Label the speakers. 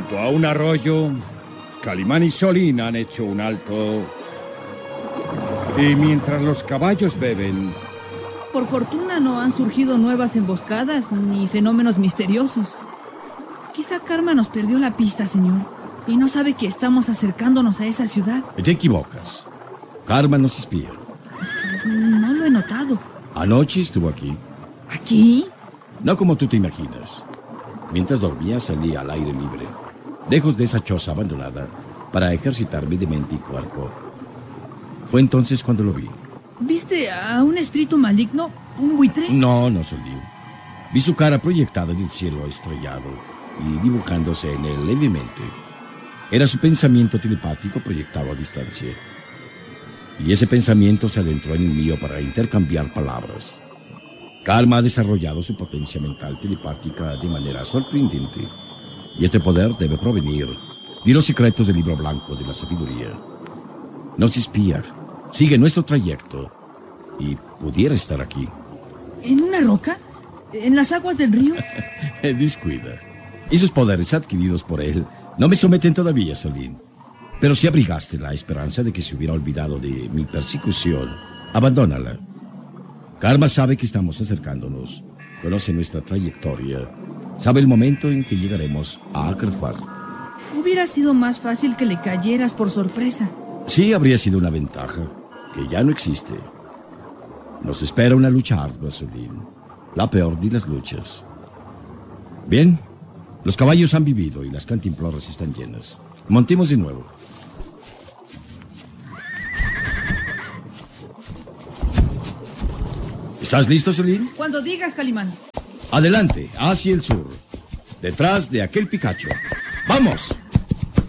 Speaker 1: Junto a un arroyo, Calimán y Solín han hecho un alto. Y mientras los caballos beben...
Speaker 2: Por fortuna no han surgido nuevas emboscadas ni fenómenos misteriosos. Quizá Karma nos perdió la pista, señor, y no sabe que estamos acercándonos a esa ciudad.
Speaker 3: Te equivocas. Karma nos espía.
Speaker 2: Pues no lo he notado.
Speaker 3: Anoche estuvo aquí.
Speaker 2: ¿Aquí?
Speaker 3: No como tú te imaginas. Mientras dormía salí al aire libre, lejos de esa choza abandonada, para ejercitarme de mente y cuerpo. Fue entonces cuando lo vi.
Speaker 2: ¿Viste a un espíritu maligno? ¿Un buitre?
Speaker 3: No, Solín. Vi su cara proyectada en el cielo estrellado y dibujándose en él levemente. Era su pensamiento telepático proyectado a distancia. Y ese pensamiento se adentró en el mío para intercambiar palabras. Karma ha desarrollado su potencia mental telepática de manera sorprendente. Y este poder debe provenir de los secretos del libro blanco de la sabiduría. Nos espía, sigue nuestro trayecto y pudiera estar aquí.
Speaker 2: ¿En una roca? ¿En las aguas del río?
Speaker 3: Descuida. Esos poderes adquiridos por él no me someten todavía, Solín. Pero si abrigaste la esperanza de que se hubiera olvidado de mi persecución, abandónala. Karma sabe que estamos acercándonos, conoce nuestra trayectoria, sabe el momento en que llegaremos a Akerfar.
Speaker 2: Hubiera sido más fácil que le cayeras por sorpresa.
Speaker 3: Sí, habría sido una ventaja, que ya no existe. Nos espera una lucha ardua, Solín, la peor de las luchas. Bien, los caballos han vivido y las cantimploras están llenas. Montemos de nuevo. ¿Estás listo, Solín?
Speaker 2: Cuando digas, Calimán.
Speaker 3: Adelante, hacia el sur, detrás de aquel picacho. ¡Vamos!